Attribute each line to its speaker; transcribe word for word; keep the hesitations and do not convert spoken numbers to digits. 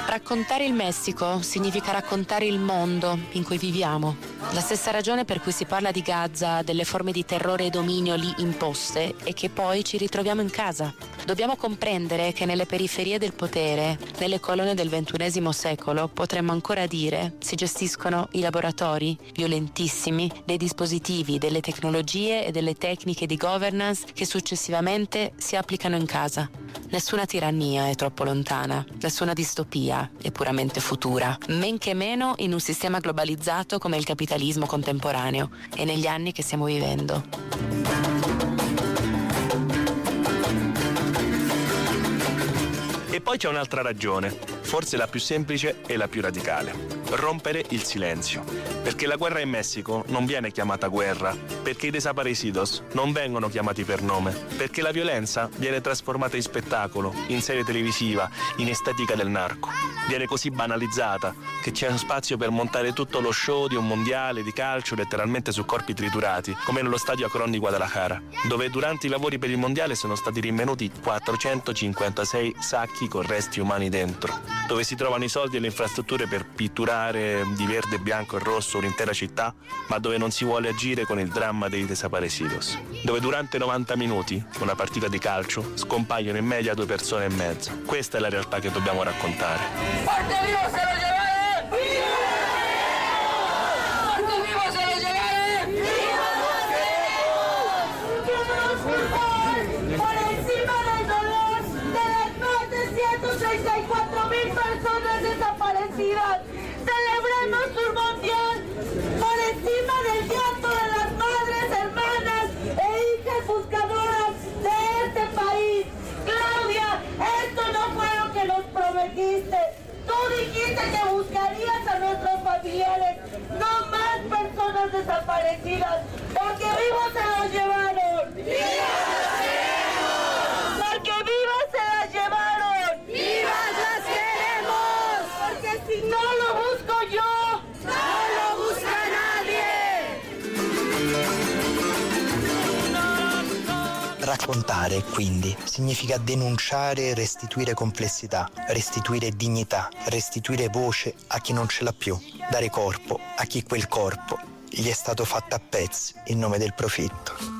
Speaker 1: Raccontare il Messico significa raccontare il mondo in cui viviamo. La stessa ragione per cui si parla di Gaza, delle forme di terrore e dominio lì imposte, è che poi ci ritroviamo in casa. Dobbiamo comprendere che nelle periferie del potere, nelle colonne del ventunesimo secolo, potremmo ancora dire, si gestiscono i laboratori violentissimi dei dispositivi, delle tecnologie e delle tecniche di governance che successivamente si applicano in casa. Nessuna tirannia è troppo lontana, nessuna distopia è puramente futura, men che meno in un sistema globalizzato come il capitalismo contemporaneo e negli anni che stiamo vivendo.
Speaker 2: E poi c'è un'altra ragione, forse la più semplice e la più radicale: rompere il silenzio. Perché la guerra in Messico non viene chiamata guerra, perché i desaparecidos non vengono chiamati per nome, perché la violenza viene trasformata in spettacolo, in serie televisiva, in estetica del narco. Viene così banalizzata che c'è spazio per montare tutto lo show di un mondiale di calcio letteralmente su corpi triturati, come nello stadio Akron di Guadalajara, dove durante i lavori per il mondiale sono stati rinvenuti quattrocentocinquantasei sacchi con resti umani dentro, dove si trovano i soldi e le infrastrutture per pitturare di verde, bianco e rosso un'intera città, ma dove non si vuole agire con il dramma dei desaparecidos, dove durante novanta minuti, una partita di calcio, scompaiono in media due persone e mezzo. Questa è la realtà che dobbiamo raccontare.
Speaker 3: ¡Parte vivo se lo llevaré! ¡Viva! ¡Parte vivo se lo llevaré! ¡Viva los queremos! Por encima del dolor de las más de ciento treinta y cuatro mil personas desaparecidas, celebremos un mundial por encima del llanto de las madres, hermanas e hijas buscadoras de este país. Claudia, esto no fue lo que nos prometiste. Tú dijiste que buscarías a nuestros familiares, no más personas desaparecidas, porque vivos se los llevaron. ¡Vivas las queremos! Porque vivas se las llevaron. ¡Vivas las queremos! Porque si no lo busco yo, no lo busca nadie.
Speaker 4: Raccontare, quindi, significa denunciare e restituire complessità, restituire dignità, restituire voce a chi non ce l'ha più, dare corpo a chi quel corpo gli è stato fatto a pezzi in nome del profitto.